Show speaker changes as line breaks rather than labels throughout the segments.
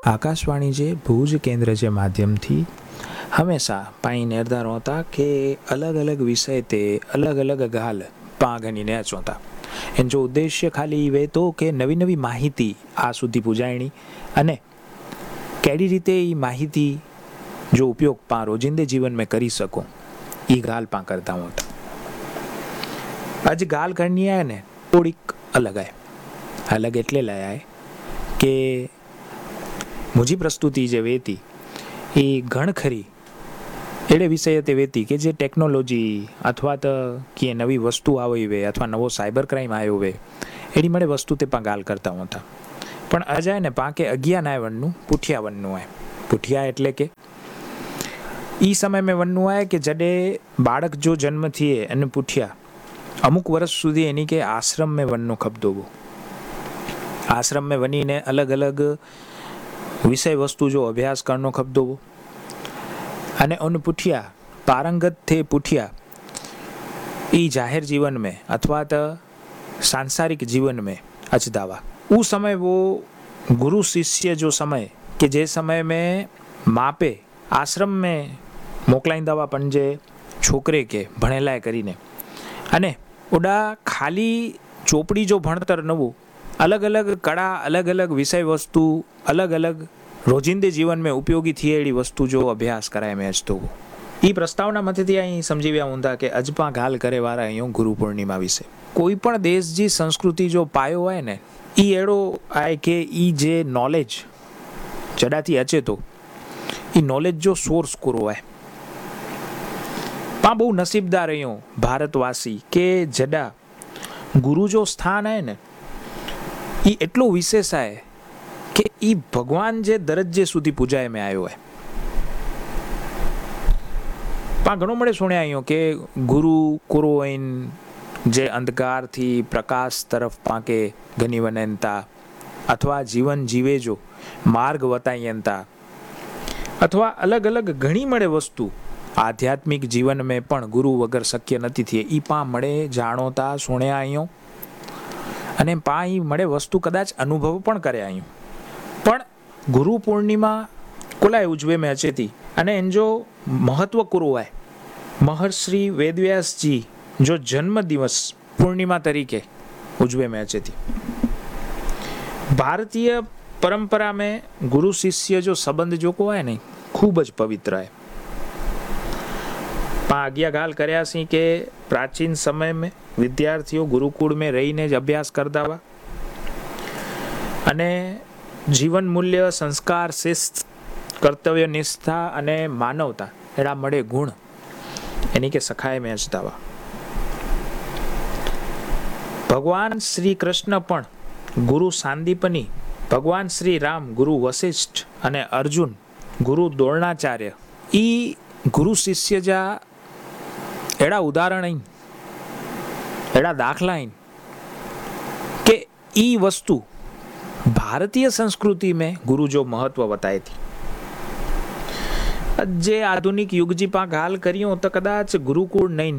આકાશવાણી જે ભુજ કેન્દ્ર જે માધ્યમથી હંમેશા પાઈ નિર્ધાર होता કે અલગ અલગ વિષય તે અલગ અલગ ગાલ પાગની ચોતા એનો જો ઉદ્દેશ્ય ખાલી એ તો કે નવી નવી માહિતી આ સુધી પૂજાયણી અને કેડી રીતે એ માહિતી જો ઉપયોગ પા રોજિંદે जीवन में કરી શકો એ ગાલ પા કરતા હોતા. आज गाल करनी है ने थोड़ीक अलग है. अलग એટલે લાયા કે मुझी प्रस्तुति जे वेती એ ઘણખરી એડે વિષય તે વેતી કે જે ટેકનોલોજી અથવા તો કે નવી વસ્તુ આવી વે અથવા નવો સાયબર ક્રાઇમ આવ્યો વે એડી મળે વસ્તુ તે પણ ગાલ કરતા હોતા. પણ અજાય ને પાકે અગિયા ના વનનું પુઠિયા વનનું હોય. પુઠિયા એટલે કે ઈ સમય મેં વનનું હોય કે જડે બાળક જો જન્મ થયે અને પુઠિયા અમુક વર્ષ સુધી એની કે આશ્રમ મેં વનનું ખપદોવો. આશ્રમ મેં વનીને અલગ અલગ विषय वस्तु जो अभ्यास करनो खपदो अने उन पुठिया पारंगत थे पुठिया ई जाहिर जीवन में अथवा तो सांसारिक जीवन में अचदावा. उस समय वो गुरु शिष्य जो समय के जे समय में मापे आश्रम में मोकलाई दवा पंजे छोकरे के भणेलाय करीने अने उड़ा खाली चोपड़ी जो भणतर नवू अलग अलग कड़ा अलग अलग विषय वस्तु अलग अलग रोजिंदे जीवन में उपयोगी थी एड़ी वस्तु जो अभ्यास कराए में अजतो. ई प्रस्तावना मथेथी अहीं समझी व्या हुंदा के अजपा गाल करे वारा अहीं गुरु पूर्णिमा विषे कोई पण देश जी संस्कृति जो पायो होय ने ई एड़ो आए के ई जे नॉलेज जडाथी अचे तो ई नॉलेज जो सोर्स करो है पा बहु नसीबदार अहीं भारतवासी के जडा गुरु जो स्थान है ने ई एटलो विशेष है कि ई भगवान जे दरज्जे सुधी पूजाए में आयो है. पा घणो मळे सुण्या आयो के गुरु कुरोइन जे अंधकार थी प्रकाश तरफ पाके घनी वनेनता अथवा जीवन जीवे जो मार्ग वतायंता अथवा अलग अलग घणी मळे वस्तु आध्यात्मिक जीवन में पण गुरु वगर शक्य नथी थी. ई पा मळे जाणोता सुण्या आयो અને પાઈ મળે વસ્તુ કદાચ અનુભવ પણ કરે આયું. પણ ગુરુ પૂર્ણિમા કોલાય ઉજવે મેં અચેતી અને એન જો મહત્વ કુરો હોય મહર્ષિ વેદવ્યાસજી જો જન્મ દિવસ પૂર્ણિમા તરીકે ઉજવે મેં અચેતી. ભારતીય પરંપરા में गुरु शिष्य जो संबंध जो को है नहीं खूब ज पवित्र है. आज्ञा गाल कर्या सी के प्राचीन समय में विद्यार्थियों गुरुकुल में रहीने ज अभ्यास करता हुआ अने जीवन मूल्य संस्कार शिस्त कर्तव्य निष्ठा अने मानवता एड़ा मळे गुण एनी के सखाए में अचता हुआ. भगवान श्री कृष्ण पण गुरु सांदीपनी भगवान श्री राम गुरु वशिष्ठ अने अर्जुन गुरु द्रोणाचार्य ई गुरु शिष्य जा एड़ा उदाहरण एड़ा दाखला के ई वस्तु भारतीय संस्कृति में गुरु जो महत्व बताए थी. जे आधुनिक युग जी पा गाल करियो तो कदाच गुरुकुल नहीं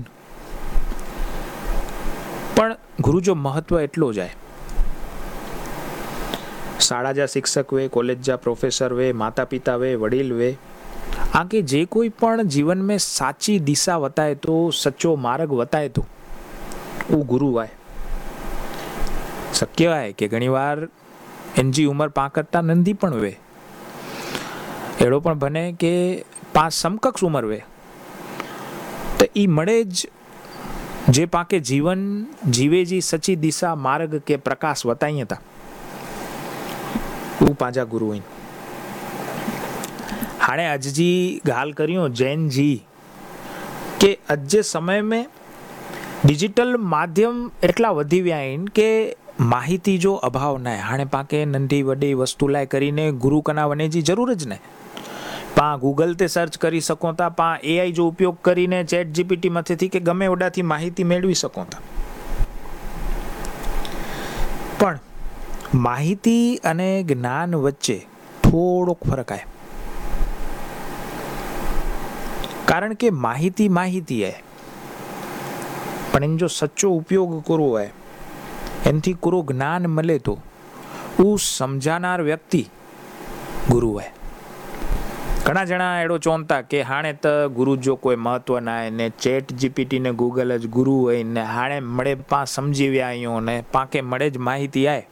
पण गुरु जो महत्व एटलो जाए. शाळा जा शिक्षक वे कॉलेज जा प्रोफेसर वे माता पिता वे वडील वे आके जे कोई पण जीवन में साची दिशा बताए तो सच्चो मार्ग बताए तो वो गुरु है. शक्य है कि घणी वार एनजी उमर पा करता नंदी पण वे एड़ो पण बने के पांच समकक्ष उमर वे तो ई मळे ज जे पाके जीवन जीवे जी सच्ची दिशा मार्ग के प्रकाश बताइए था वो पांजा गुरु हैं. हाणे अज जी गाल करियो जैन जी के अज समय में डिजिटल माध्यम एटला वधी व्या के माहिती जो अभाव न हाणे पाके नंढी वडी वस्तु लाए करीने गुरु कना वने जी जरूर ज ने पा गूगल ते सर्च करी सको था पा एआई जो उपयोग करीने चैट जीपीटी मथेथी के गमे ओडाथी माहिती मेळवी सको था. पण माहिती अने ज्ञान वच्चे थोड़ोक फरक है. कारण के माहिती माहिती है पण एन जो सच्चो उपयोग करो है एनथी करो ज्ञान मले तो उस समझानार व्यक्ति ગુરુ है। ઘણા જણા એડો ચોંતા કે હાણે તો ગુરુ જો કોઈ મહત્વ ના ને ચેટ જીપીટી ને ગૂગલ જ ગુરુ હોય ને હાણે મળે પા સમજી વ્યા અહીંયા ને પાકે મળે જ માહિતી આય,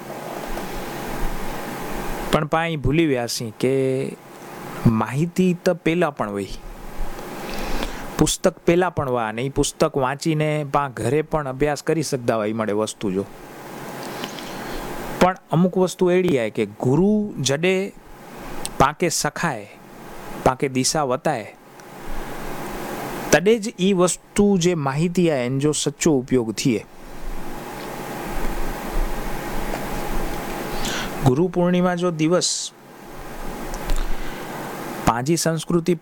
પણ પા અહીં ભૂલી વ્યાસી કે માહિતી તો પેલા પણ હોય, પુસ્તક પેલા પણ વા ને એ પુસ્તક વાંચીને પા ઘરે પણ અભ્યાસ કરી શકતા હોય મળે વસ્તુ જો, પણ અમુક વસ્તુ એડી આય કે ગુરુ જડે પાકે સખાય પાકે દિશા વતાય તડે જ એ વસ્તુ જે માહિતી આ એનો જો સચ્ચો ઉપયોગ થઈએ। ગુરુ પૂર્ણિમા જો દિવસ પાંજી સંસ્કૃતિ